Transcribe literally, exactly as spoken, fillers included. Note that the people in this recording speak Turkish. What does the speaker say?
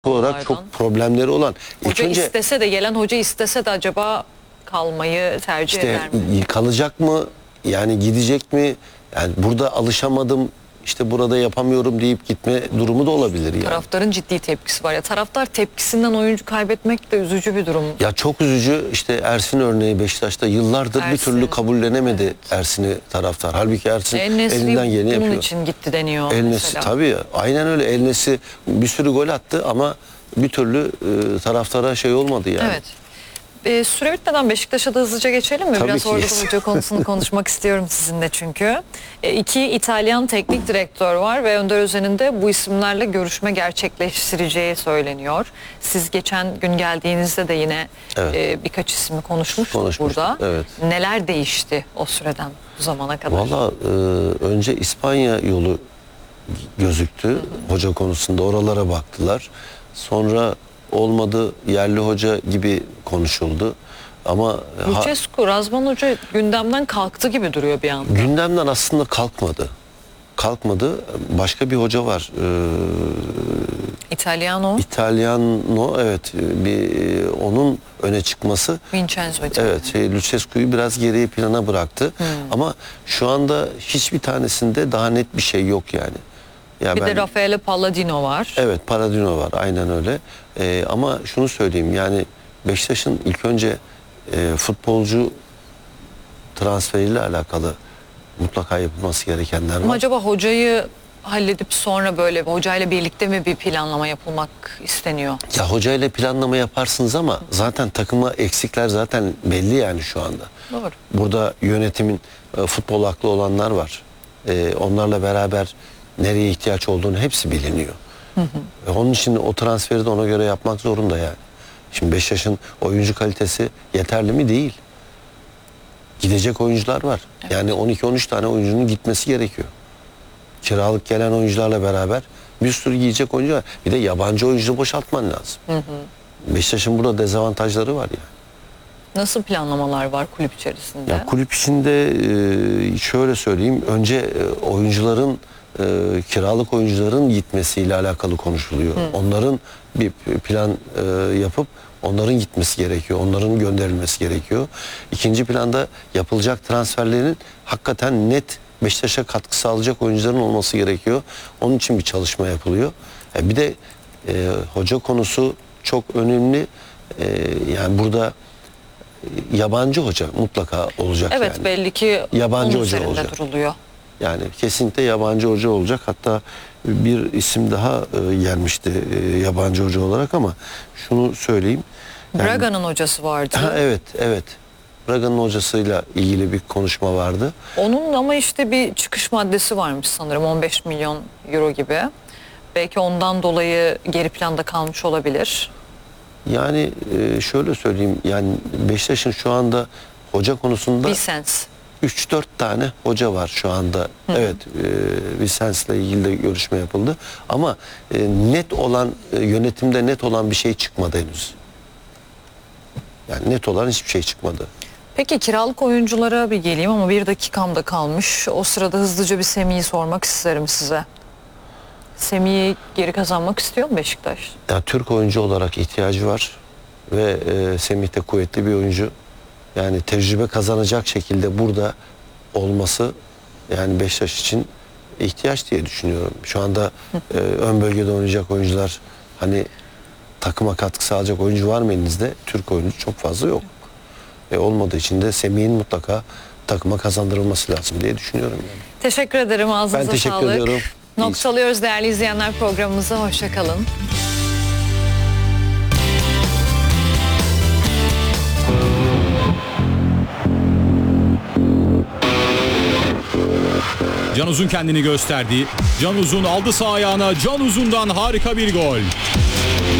olarak çok problemleri olan. Hoca önce, istese de, gelen hoca istese de acaba kalmayı tercih işte, eder mi? Kalacak mı? Yani gidecek mi? Yani burada alışamadım, işte burada yapamıyorum deyip gitme durumu da olabilir yani. Taraftarın ciddi tepkisi var ya. Taraftar tepkisinden oyuncu kaybetmek de üzücü bir durum. Ya çok üzücü. İşte Ersin örneği Beşiktaş'ta yıllardır Ersin. bir türlü kabullenemedi, evet. Ersin'i taraftar. Halbuki Ersin elinden geleni yapıyor. bunun için gitti deniyor El Nesri, mesela. tabii aynen öyle. El Nesri bir sürü gol attı ama bir türlü e, taraftara şey olmadı yani. Evet. E, süre bitmeden Beşiktaş'a da hızlıca geçelim mi? Tabii Biraz ki. orada da hoca konusunu konuşmak istiyorum sizinle çünkü. E, iki İtalyan teknik direktör var ve Önder Özen'in de bu isimlerle görüşme gerçekleştireceği söyleniyor. Siz geçen gün geldiğinizde de yine evet. e, birkaç ismi konuşmuştuk, konuşmuştuk burada. Evet. Neler değişti o süreden bu zamana kadar? Valla e, önce İspanya yolu gözüktü. Hı hı. Hoca konusunda oralara baktılar. Sonra olmadı, yerli hoca gibi konuşuldu. Ama Lucescu, Razvan Hoca gündemden kalktı gibi duruyor bir anda. Gündemden aslında kalkmadı. Kalkmadı. Başka bir hoca var. Ee, İtalyano. İtalyano, evet. Bir onun öne çıkması. Vincenzo İtalyan. Evet, şey, Lucescu'yu biraz geriye plana bıraktı. Hmm. Ama şu anda hiçbir tanesinde daha net bir şey yok yani. Ya bir ben, de Raffaele Palladino var. Evet, Palladino var, aynen öyle. Ee, ama şunu söyleyeyim, yani Beşiktaş'ın ilk önce e, futbolcu transferiyle alakalı mutlaka yapılması gerekenler var. Ama acaba hocayı halledip sonra böyle hocayla birlikte mi bir planlama yapılmak isteniyor? Ya hocayla planlama yaparsınız ama zaten takıma eksikler zaten belli yani şu anda. Doğru. Burada yönetimin e, futbol aklı olanlar var. E, onlarla beraber nereye ihtiyaç olduğunu hepsi biliniyor. Hı hı. Onun için o transferi de ona göre yapmak zorunda yani. Şimdi Beşiktaş'ın oyuncu kalitesi yeterli mi? Değil. Gidecek oyuncular var. Evet. Yani on iki on üç tane oyuncunun gitmesi gerekiyor. Kiralık gelen oyuncularla beraber bir sürü gidecek oyuncu var. Bir de yabancı oyuncu boşaltman lazım. Hı hı. Beşiktaş'ın burada dezavantajları var yani. Nasıl planlamalar var kulüp içerisinde? Ya kulüp içinde şöyle söyleyeyim. Önce oyuncuların e, kiralık oyuncuların gitmesiyle alakalı konuşuluyor. Hı. Onların bir plan e, yapıp onların gitmesi gerekiyor. Onların gönderilmesi gerekiyor. İkinci planda yapılacak transferlerin hakikaten net Beşiktaş'a katkı sağlayacak oyuncuların olması gerekiyor. Onun için bir çalışma yapılıyor. E, bir de e, hoca konusu çok önemli. E, yani burada yabancı hoca mutlaka olacak. Evet, yani. Belli ki yabancı onun hoca olacak. Duruluyor. Yani kesinlikle yabancı hoca olacak. Hatta bir isim daha e, gelmişti e, yabancı hoca olarak ama şunu söyleyeyim. Yani, Braga'nın hocası vardı. Ha, evet, evet. Braga'nın hocasıyla ilgili bir konuşma vardı. Onun ama işte bir çıkış maddesi varmış sanırım, on beş milyon euro gibi. Belki ondan dolayı geri planda kalmış olabilir. Yani e, şöyle söyleyeyim, yani Beşiktaş'ın şu anda hoca konusunda Vicens. üç dört tane hoca var şu anda. Hı. Evet, e, Vicens'le ilgili de görüşme yapıldı. Ama e, net olan, e, yönetimde net olan bir şey çıkmadı henüz. Yani net olan hiçbir şey çıkmadı. Peki kiralık oyunculara bir geleyim ama bir dakikam da kalmış. O sırada hızlıca bir Semih'i sormak isterim size. Semih'i geri kazanmak istiyor mu Beşiktaş? Ya, Türk oyuncu olarak ihtiyacı var ve e, Semih de kuvvetli bir oyuncu. Yani tecrübe kazanacak şekilde burada olması yani Beşiktaş için ihtiyaç diye düşünüyorum. Şu anda e, ön bölgede oynayacak oyuncular, hani takıma katkı sağlayacak oyuncu var mı elinizde? Türk oyuncu çok fazla yok. E, olmadığı için de Semih'in mutlaka takıma kazandırılması lazım diye düşünüyorum. Yani. Teşekkür ederim. Ağzınıza sağlık. Ben teşekkür sağlık. ediyorum. Noktalıyoruz değerli izleyenler programımızı. Hoşça kalın. Can Uzun kendini gösterdi. Can Uzun aldı sağ ayağına. Can Uzun'dan harika bir gol.